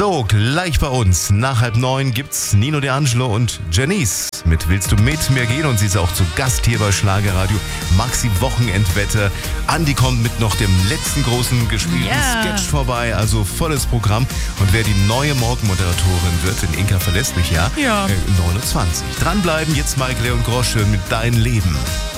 So, gleich bei uns. Nach 8:30 gibt's Nino D'Angelo und Janice mit Willst du mit mir gehen? Und sie ist auch zu Gast hier bei Schlagerradio. Maxi Wochenendwetter. Andi kommt mit noch dem letzten großen gespielten Sketch vorbei. Also volles Programm. Und wer die neue Morgenmoderatorin wird, in Inka verlässt mich 29. Dranbleiben, jetzt Michael und Grosche mit Dein Leben.